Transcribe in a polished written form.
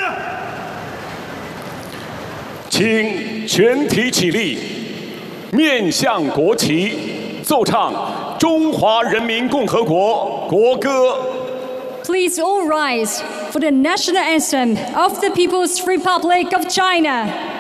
请全体起立，面向国旗，奏唱中华人民共和国国歌。 Please all rise for the national anthem of the People's Republic of China.